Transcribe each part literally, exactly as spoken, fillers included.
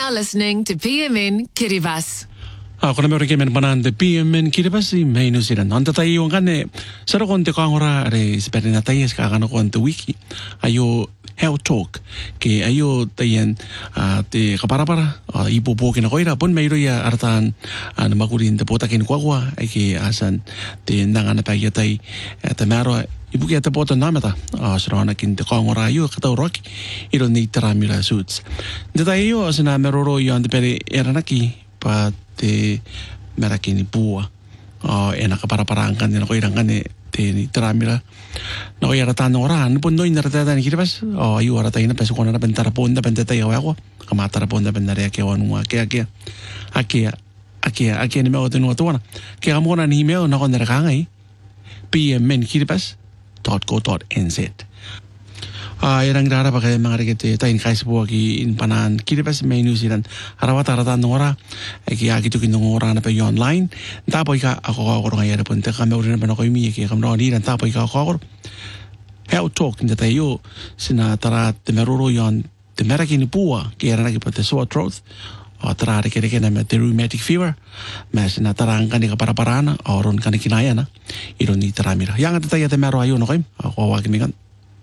now listening to P M N Kiribati. Ako na meron kemen panande P M N Kiribati may New Zealand. Anta tayo yung kane sa konti ko angora re spere na tayo sa kakano konti wiki ayo health talk ke ayo tayen te kapara-para ipupukin ako ira pun mayro ya artan ano makurin te potakin kwa kwa ay ke asan te nangan pa yatay te maro ibu kita poto namata asrona kin te kongora yo kata rock iro ni tramila suits de tayo asana meroro yo ande pere era naki pa te merakini pua oh ena kapara-paraan kan ko irang kan te ni tramila no ya ratan oran pun no inarata ni kiribas oh ayu arata ina peso kona bentara ponda bentata yo ako kamatara ponda bendare ke wanu ke ke ake ake ake ni mo tenu tuana ke amona ni me na konera kangai pmnkiribas dot co dot n z. Ah, irang rara pa kaya mga regete tayo kaya sa buwag in panan Kiribati may New Zealand harawat aratan ng ora ay kaya kito kinong ora na pa yung online tapoy ka ako ako ngayon na punta kami ulit na pa na ko imi kaya kami na tapoy ka ako ako health talk na tayo sinatara temeruro yon temerakin puwa kaya na nagipate sore throat o tara reke-reke na may rheumatic fever may sinatarang ka ni kaparaparana o ron ka ni kinaya na iron ni taramira yang at tayo temero ayo no kayo ako awagin mingan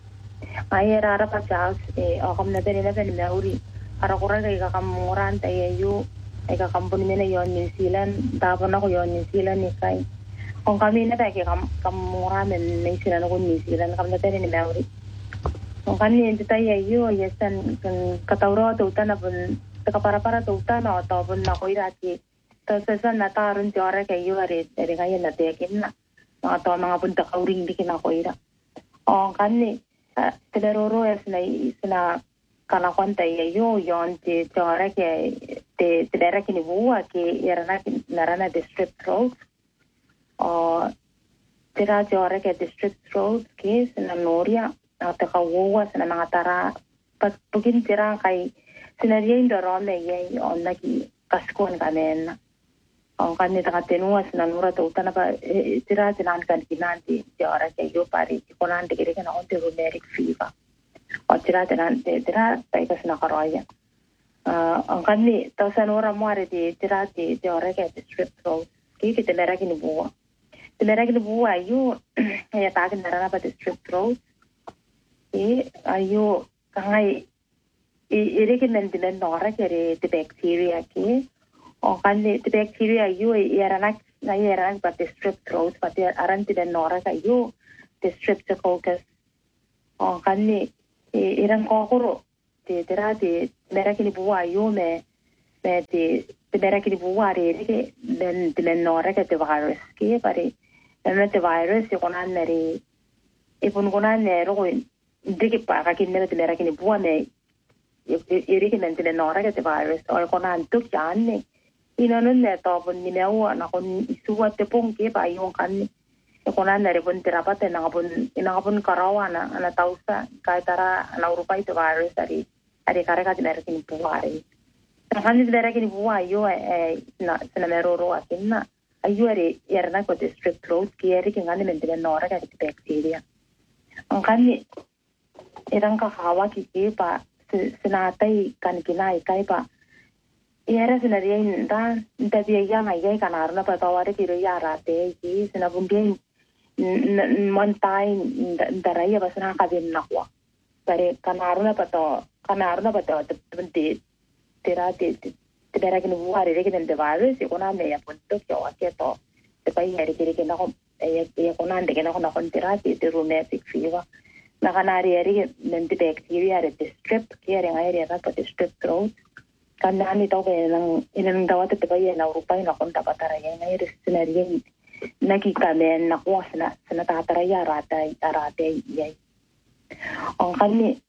ay rara pa siya eh o kam na din na din uri para ko rin kay kakamuran tayo ay kakampun nila yon New Zealand tapon ako yon New Zealand ni kay kung kami na tayo kay kamuran men New Zealand ako New Zealand kam na din na uri kung kami hindi tayo yo yesan katawro tutan na pun para-para tutan o tapon na ko irati tapos na taron jora kay yo ari ari kaya na tekin na mga to mga punta kauring di kinakoira o kani Teleroro es na isna kalakuan tayo yo yon ti jora ke te telera kini buwa ke irana narana district road o tera jora ke district road ke sina noria ata kawa sina mga tara pat pugin tira kay sinaria indoron na yay on naki kaskon kamen ang kanita katenuas na nura to utana pa tira tinan kan kinanti jora ke yo pari konan de kire kana onte rheumatic fever o tira tinan tira tay kas na karoya ang kanni to sa nura mo ari di tira ti jora ke district road ki ki tenera kini buwa tenera kini buwa yo ya ta kan nara pa district road e ayo kangai ire ki mentilen nora kere te bacteria ki o kanni te bacteria yo yaranak na yaranak pa district road pa aran ti nora ka yo streptococcus o kanni irang kokoro te tera te mera kini buwa yo me me te te mera kini buwa re ke den te nora ka te virus ke pare na te virus ko nan neri e pun ko nan nero ko dike pa ka kinne te mera kini buwa me iri ke men te nora ka te virus o ko nan tuk janne inanon ne topon ni mewa na kon isuwa te pong ke pa yung kan ko na nare pun terapat na pun ina pun karawa na ana tausa kai tara na urupai te virus ari ari kare ka tinere kin puare na kan ni tinere kin puwa yo e na na meroro akinna ayu ari yerna ko district road ki eri kin ngani mentire nora ka te bacteria ang kan ni irang ka hawa ki ke pa sinatai kan kinai kai pa Era sinaria inda tapi ya ngai gai kanarna pataware kiro ya rate ki sinabunge montai daraya basna kadin nakwa pare kanarna pato kanarna pato tente terate tera kin buare re kin de virus ko na me ya punto kyo aketo te pai eri kiri kin ko e e ko na de kin ko na kon terate te rheumatic fever na kanari eri mente bacteria re strep ki eri ngai eri ra pa strep throat Karena ani tau kaya nang inang dawat ito kaya na urupay na kung tapataraya na iresinarya nakikamen na kuwas na sa natataraya aratay aratay yay. Ang kani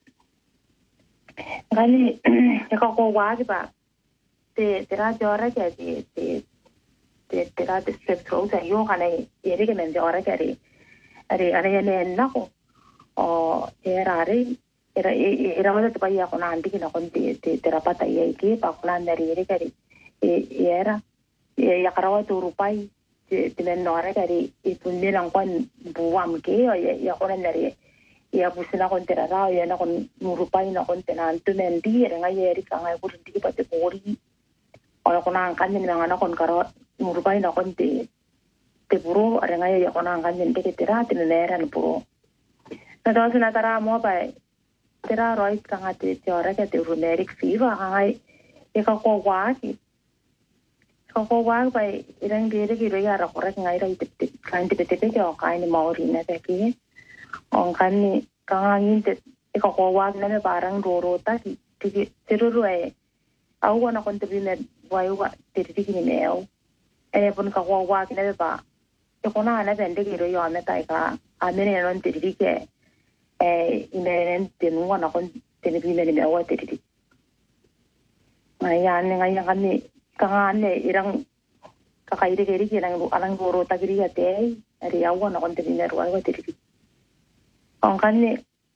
kani nakakuwagi pa te tira jora kaya te te te tira district road sa iyo kanay iri kamen jora kaya ri ari ari yan nako o erari Era era mada tupai ako na andi kina konti te terapata iya iki pa ko na nari ere kari era ya karawa tu rupai te te nora kari ipunde lang kwan buam ke ya ko na nari ia busina kon tera ra ia na kon murupai na kon tena antu mendi era ngai eri ka ngai pur ndi pate pori ona kon ang kan ni na kon karo murupai na kon te te puro era ngai ia kon ang kan ni te tera te nera no puro na do sina tara mo pai tera roi ka ngate te ora ke te numeric fever ngai e ka ko wa ki ko ko wa pai irang dire ki roi ara korek ngai ra te kan te te te o kai ni mauri na te ki on kan ni kangangin te e ko ko wa na me parang roro ta ki ti teruru e au na kon te bine wai wa te ti ki ni neo e pun ka ko wa ki na ba e ko na na bende ki roi ona tai ka a me ne non te ti ke e inen te no na kon te ni bine ni me wa te ti mai ya ne ngai kan ni kangane irang kakaire keri ki nang alang roro ta kiri ya te ari au na kon te bine ro wa te ti on kan ni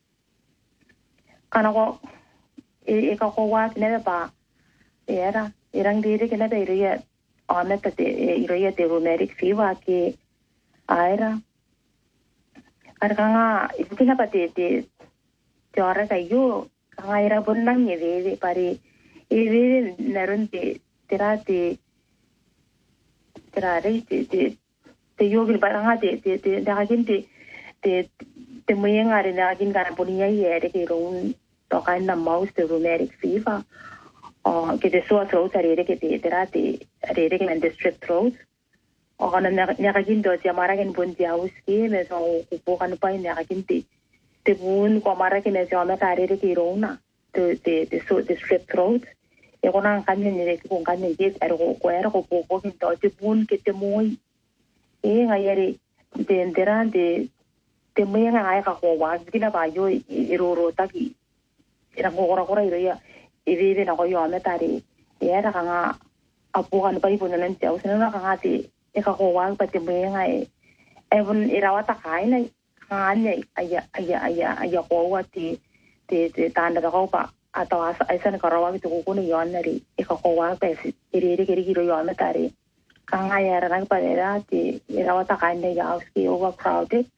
kana ko e ka ko wa ne ba era irang dire ke na be ria ona te ria te numeric fever ke aira arkanga itina pate te jora ka yo kanga ira bonnang ye ve pare e ve narunte terate terare te te te yo gil paranga te te te da gente te te muyen are na gin kana ponia ye de ke ron to kan na mouse te numeric fever o ke te so so tare ke te terate are de ke na strep throat o kana na na gin do te mara gen bon dia uski me so ku kan pa na gin te te bun ko mara ke ne so na tare de ke ron na te te te so te strep throat e kona kan ni de ko kan ni ke er ko ko er ko ko ko to te bun ke te moi e ngai are te enteran de te mai nga ka ko wa kina ba yo i ro ro ta ki era ko ora ora ira e vive na ko yo me tari e era nga apu kan pa ipon nan te au sena ka nga ti e ka ko wa pa te mai nga e e bun ira wa ta kai na nga ne aya aya aya aya ko wa ti te te tanda ka ko pa atau asa asa na karawa ki ko ko ni yo na ri e ka ko wa pa si iri iri iri iro yo me tari ka nga ya ra pa era ti ira wa ta kai ne ya uski overcrowded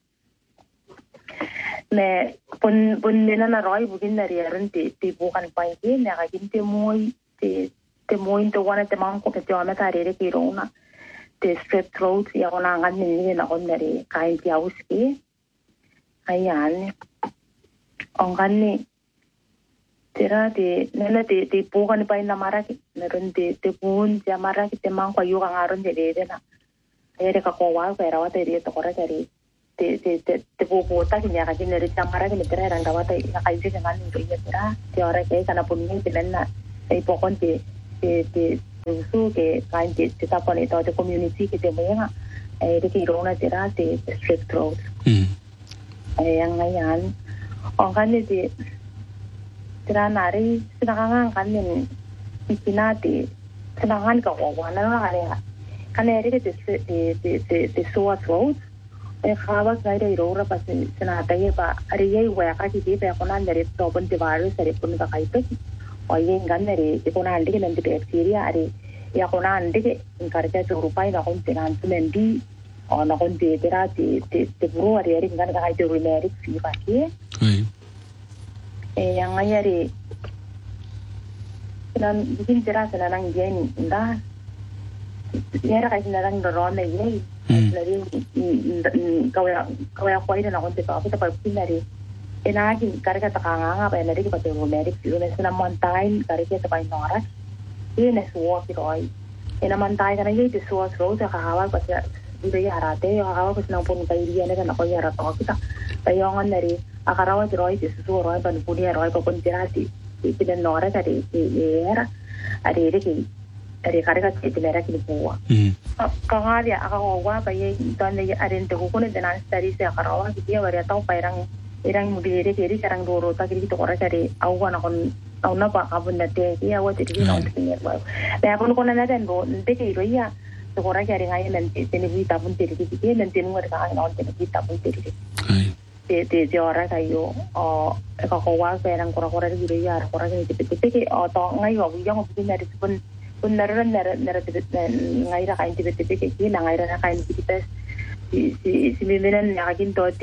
me pun pun nena na roi bugin na riaran te te bukan pai ke na ga gin te moi te te moi to wana te man ko te ona ta re ke rona te strep throat ya ona ngan ni na on re kai ti auski ayan on gan ni tera te nena te te bukan pai na mara ki na ron te te pun ya mara ki te man ko yu ga ngaron de de na ere ka ko wa ka ra wa te ri to ko ra te te te te te po po ta ki nya ka ni re chamara ki tera rang da wa ta ina kai se ngan ni ri tera te ora ke kana pun ni te na e po kon te te te su ke kai te te ta pone to te community ki te mo nga e de ki rona tera te strep throat mm e yang ngayan on kan ni te tera nari sinangan kan ni ikinati sinangan ka wa na na ka kan ere te te te te sore throat e khaba kai re ro ra pas sina ta ye ba ari ye wa ka ki be ko nan re to pun te varu sare pun ka kai to o ye ngan re e ko nan de nan de bacteria ari ya ko nan de in kar ta to rupai na kon te nan mendi o na kon te tera te te te buru ari ari ngan ka kai te numeric fever ki e yang ai ari nan bikin tera sana nang ye ni nda ya ra kai na nang ro na ye dari kau yang kau yang kau ini nak untuk apa kita pergi dari enagi karena kita kangen apa yang dari kita perlu dari itu nasi namantai karena kita pakai norak ini nasi suah kiroi ini namantai karena itu suah suah saya kahawal pasti itu ya harate ya kahawal pasti nampun kayak dia nih kan aku ya rata kita tayangan dari akarawa kiroi itu suah roi pan punya roi papun tirasi itu dan norak dari era ada ini dari karena itu mereka ini buah. Kalau dia akan bawa bayi tuan dia ada yang terhubung dengan dari saya karawa dia baru tahu perang perang mudi dia jadi sekarang dulu tak jadi itu orang cari awan akon awak nak kabun nanti dia awak jadi orang tinggal baru. Tapi akon konan ada yang nanti itu ya orang cari ngai nanti sini kita pun jadi dia nanti nunggu orang nanti kita pun jadi. Di di orang kayu oh kalau bawa perang kora-kora itu ya orang ini tipe-tipe atau ngai awak yang mungkin dari pun pun naran naran naran ngai ra kain tipe-tipe ke ki na ngai ra kain tipe si si si mimenan na kin to ti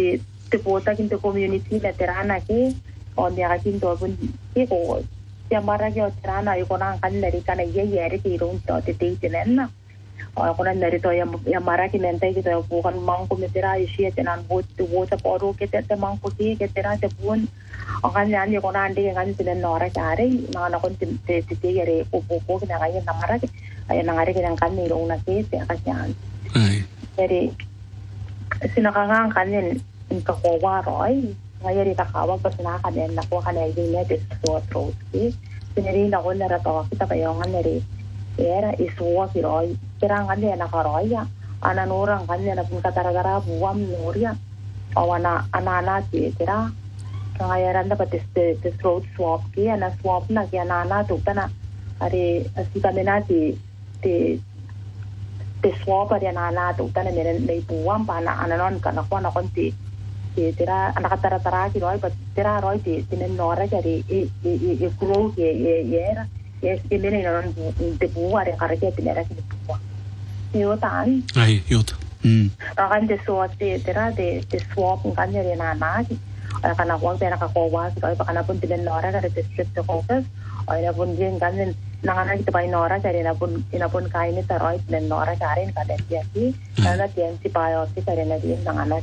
te pota kinto community na terana ke on dia kinto pun ke ko ya mara ke terana yo kona kan dari kana ye ye re ki ron to te te tenena o kona dari to ya ya mara ki mentai ki to bukan mang ko metera isi tenan bot tu bot poro ke te mang ko ki ke tera te pun o kan ya ni kona ande kan tenen nora kare na na kon te te te re ko ko ko na ga na mara ke ay na ngare ke kan ni ron na ke te ka yan ai jadi sinakangang kanin kakuha roy. Ngayon ita kawag pa sinakanin nakuha ka na yung net is so atrocious. Sinirin ako na rato kita kayo nga nari. Era isuwa si roy. Kirang kanina nakaroy ya. Ananurang kanina pun kataragara buwam nurya. Awana anana si tira. Ngayon dapat is the throat swab ki. Ana swab na ki anana tukta na. Ari si kami na ti ti te swab ari anana tukta na nila na ipuwam pa na ananon ka nakuha na konti. Tira nakatara-tara ki roy but tira roy ti tinenora kari e e e grow ye ye yera yes tinene non te buwa re karake tinera ki buwa yo tan ai yot mm akan de so te tira de de swap kan re na na ki kana wang tera ka ko wa ki roy pa kana pun tinenora kari district focus ay na pun jeng kan nangana kita pai nora kari na pun ina pun kai ni taroy tinenora kari ka de ki na tien si biotic kari na din nangana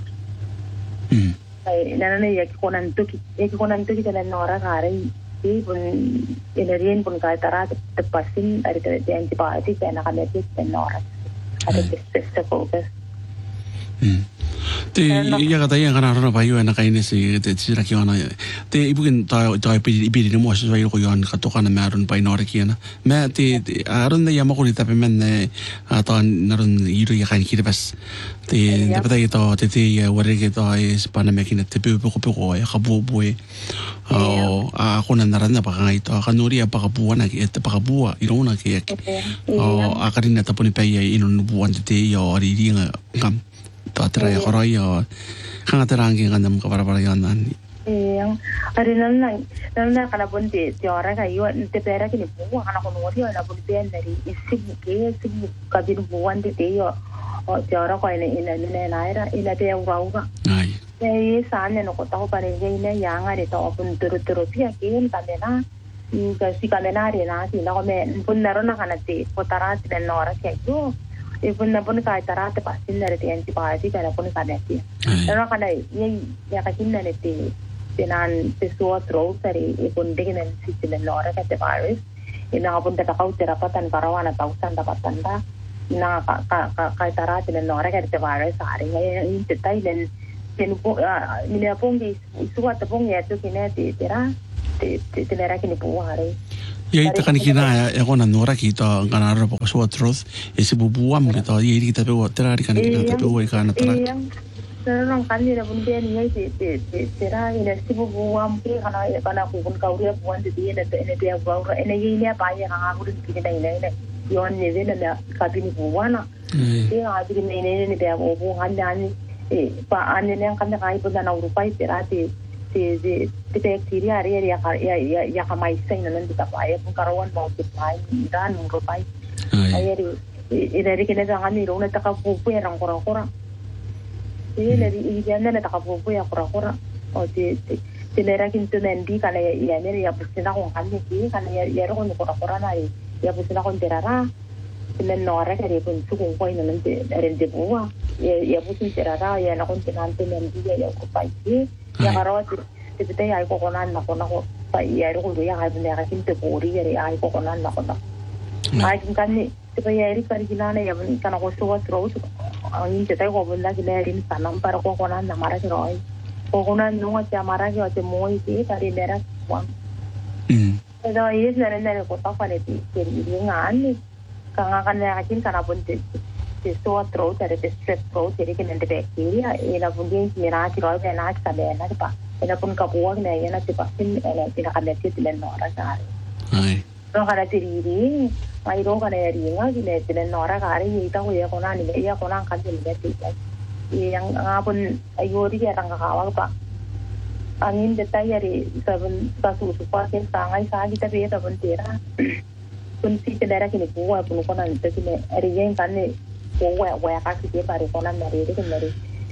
ay nanana yak konan tuki yak konan tuki tala nora kare i pun inerian pun kai tara tepasin ari te antibiotic na kametik ten nora ada test focus te ya kata yang kana rona bayu na kaine si te sira ki ona te ibukin ta ta ipi ipi ni mo so yo ko yon ka to kana marun pai nora ki na ma te aron ya ma ko ta pe men ata naron yiro ya kan ki bas te de pata ito te te ya wari ki to is pana me ki na te pe ko pe ko ya ka bu bu o a ko na naran na pa ka ito ka nuri ya pa ka bu na ki te pa ka bu iro na ki o a ka rin ta puni pe ya ino nu bu ante te yo ri ri ngam ta tra ya roy yo kanga terangi ngandam ka para para yan nan yang ari nan nan nan na kana bunti ti ora ka yo te pera ki ni bu kana ko no ri na bu pe dari isi ke isi ka bin bu ante te yo o ti ora ko ina ina ina na era ina te ura ura ai e sa ne no ko ta ko pare ge ina yang ari to pun turu turu pia ki en kamena ka si kamena ri na si na ko me pun naro na kana te ko tara ti na ora ke yo Ipun na pun kaya tara te pasin na rete antibiotic kana pun kada ti. Pero kana ye ya kakin na rete tinan te suat ro sari ipun de na si tinan lora ka te virus. Ina pun ta kau terapatan karawana tausan dapatan da. Na ka ka kaya tara tinan lora ka te virus ari ngai in te tai den ken po ni pun gi suat pun ya tu kine te tera te te tenera kini po hari. ya ita kan kina ya ko na nora kita kana ro ko so truth isi bubuam kita ye kita pe tera kan kina te pe kana tera pero nang kan ni bun de ni te te tera ina si bubuam pe kana kana ku bun ka uri buan de ni na te ne te ba ro ene ye ne pa ye ka ku rin kina ina ina yon ne de na ka bi ni buana e a bi ni ne ne te bo bu han dan e pa an ne kan ka i bun na uru pa tera te te te te bacteria ari ya ya ya ya kamay sa ina nan dita pa ay kung karawan multiply dan ng rupay ay ari idari kina sa kami ro na takapupu yang kurang-kurang eh dari iyan na takapupu ya kurang-kurang o te tinera kinto nendi kana ya ya ya pusina kung kanya ki kana ya ya ro kung kurang-kurang na ya pusina kung terara tinan nora kare kung sukong ko ina nan te rin de buwa ya ya pusin terara ya na kung tinante nendi ya ya kupay ki ya karo ti ti ay ko konan na ko na ko pa iya ro ko ya ay ne ka kinte puri ya ay ko konan na ko na ay kan ni ti pa ya ri kari kinana ya ban kana ko so tro so ang ti tay ko bunda kina rin sanam para ko konan na mara ro ay ko konan no cha mara ki ate moi ti kari mera ko mm pero is na rin na ko ta pa ni ti ri ngan ni kanga kan na kin kana bun ti ti so tro ta te stress tro ti ri kina de bacteria ila bun din mera ki ro na na ka be na pa ina pun kapuwag na yan at ipasin ina pinakanetit ilan nora sa hari. Ay. Pero kada tiriri, mayroon ka na yaringa, ginet ilan nora ka hari, ita ko iya ko na, nila iya ko na ang kanil nila. Iyang nga pun ayuri kaya ang kakawag pa. Ang hindi tayo yari, sa susupa, sin sangay sa kita piya tapon tira. Kung si tinera kinikuha, puno ko na nito, ariya yung kanil, kuwa, waya kasi tiya pari ko na nariri, kunari.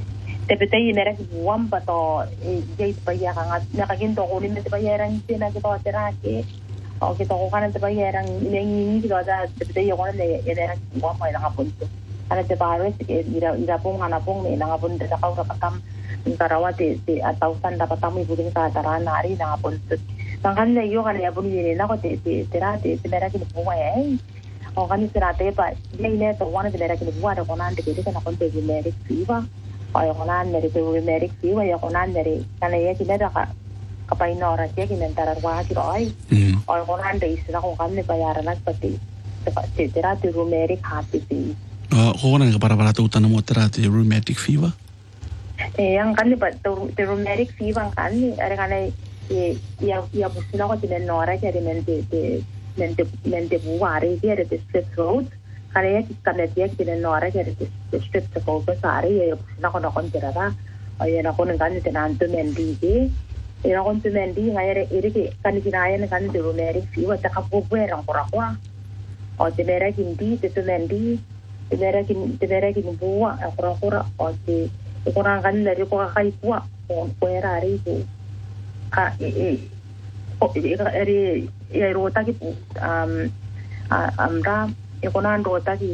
te pete i mera ki buam pa to jay pa ya ka nakaginto ko ni te pa yarang sina ki to tera ke o ki to ko kana te pa yarang ni ki do da te pete yo ko le ya mera ki buam pa na punto ana te pa res ke ira ira pong ana pong me na punto sa ka ka kam karawa te te atau san dapat tamu ibu ka tarana ari na punto tangkan le yo kana ya pun ni na ko te te tera te te mera ki buam ya o kan sira te pa jay le to wana te mera ki buam da ko nan te ke kana punto ki mera ki va o yo konan dari tu merik si wa yo konan dari kana ya kita dah ka kapay nora siya kinentara wa ki roi o yo konan dari sila ko kan ne bayaran at pati pati tira tu merik hati si o ko konan ka para para tu tanam mo tira tu rheumatic fever eh yang kan ni pa tu rheumatic fever kan ni are kana ye ya ya busina ko tinen nora siya mente mente mente buwari siya de strep throat kaya kana dia kina nora jadi strip sa focus ari ya na ko na kontrara ay na ko nang kan tinanto mendi ke ina ko mendi ngayre iri ke kan kinaya na kan duro meri fiwa ta kapo buerang korakwa o te mera kindi te mendi te mera kin te mera kin buwa korakora o te ko kan dari ko kai kuwa ko buera ari ko ka e o eri ya rota ki um amra ekonan rota ki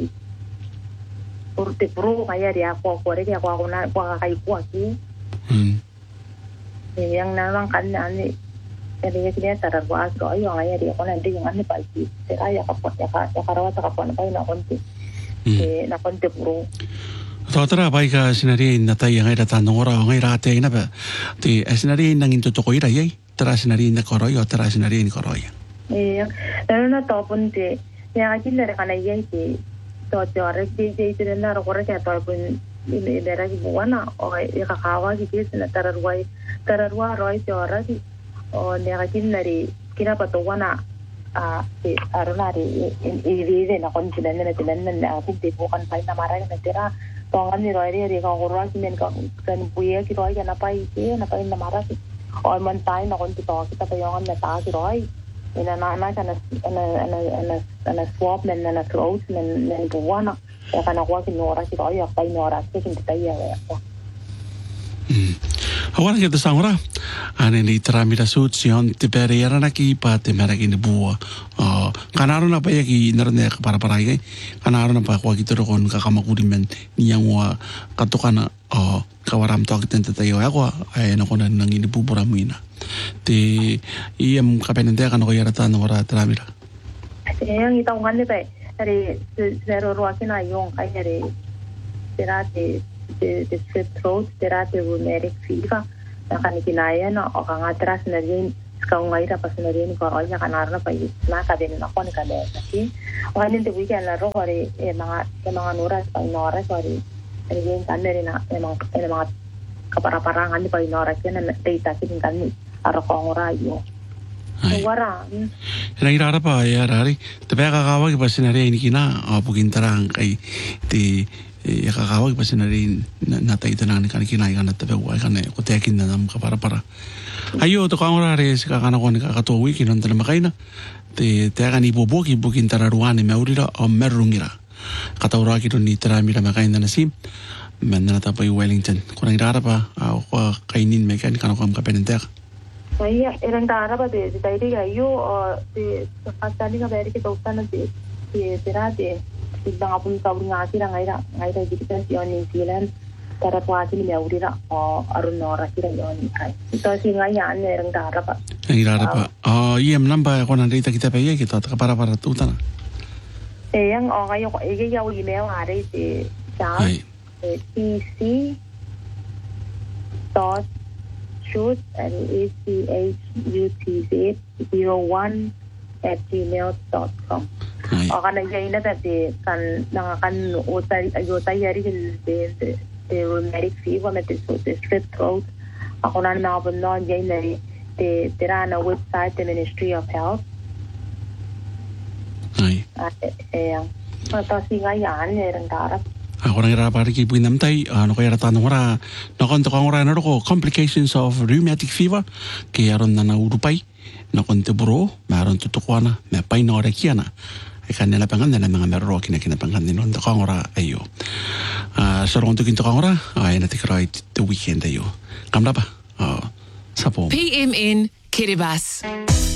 urte pro kaya dia ko ko re dia ko ko na ko kai ko ki hmm yang namang kan ani jadi dia tarar wa ro yo kaya dia ko na ndi yang ani pa ki tera ya ka ya ka ya karawa ta ka pa na na konti eh na konti pro to tara bai ka sinari na tai ngai ra ta nora ngai ra te na ba ti sinari nang into to ko ira ye tara sinari na ko ro yo tara sinari ni ko ro ya eh pero na to punte ya kila kana yake to to re ji ji de na ro re ta to pun ni de ra ki buana o e ka kawa ki ki na tararwai tararwa roi to ra ki o ne ga kila ri kira pa to wana a e arona ri e de na kon kila na tilan na ku de ko kan pai na mara na tera to ngan ni roi ri ka ko ro ki men ka kan puye ki roi na pai ki na pai na mara ki o man tai na kon to ki ta pa yon na ta ki roi ina na na kana ana ana ana ana swab men na throat men men buana ya kana kwa ki nora ki roi ya pai nora ki ki ta ya ya Awara ke tasangora ane ni tramira sut sion te pere era na ki pa te mera ki ni bua uh, kanaro na pa ya ki narane ka para para ai kanaro na pa kwa ki toro kon ka kamakuri men ni yang wa katokana uh, kawaram to ki tente tayo ako ai na kona nang ni bubura muina te iam ka penente ka no yara ta no ra tramira yang ita ngane pe ari zero ro akina yung kai ari terate de de strep throat terate rheumatic fever na kanikinaya na o kang atras na rin kung ngayon na pas na rin ko ay nakanaro na pa na kadin na ko ni kada kasi o kanin te weekend la ro kore e mga e mga nuras pa nora sorry ay yung kan rin na e mga e mga kapara-parangan ni pa nora yan na data kin kan ni aro ko ngorayo wara na irara pa ya rari te pa kakawa ki pasin na rin kina o pugin tarang kay ti ya kakawag pa sinari natay tanan kan kinay kan at tabewa kan ko tekin na nam para para ayo to kang ora res ka kana kon ka to wiki non tala makaina te te kan ibubo ki bukin tararuan me aurira o merungira katawra ki ni tara mira makaina na sim men na ta pa Wellington ko nang dara pa ko kainin me kan kana ko am ka penenter ay erang dara pa de dai de ayo de pasali ka beri ki to sana de de tera de ibang apun ka uri ngasi ra ngaira ngaira kita si on New Zealand tara kwa si ni auri ra o arun nora si ra yon ai ito si ngaya an erang dara pa ang dara pa oh iem namba ko nan rita kita pa ye kita ta para para tutana eh yang o ngayo ko ige yaw email are si sa tc dot shoot and a c h u t z zero one at gmail dot com o kana yai na te kan nang kan utai ayota yari de de rheumatic fever met the strep throat ako na na po no yai na te tera na website the Ministry of Health ai eh eh ta singa yan erang darap ako nang ira para ki puinam tai ano ko yara tanong ora no kon to kong ora no ko complications of rheumatic fever ke aron na na urupai na konte bro maron tutukwana me pai na ora kiana e kanela pangan na mga mero kina kina pangan ni non to kong ora ayo Sa ron tukin to kangora ay natikray the weekend ayo. Kamna ba? Sapo. P M N Kiribati.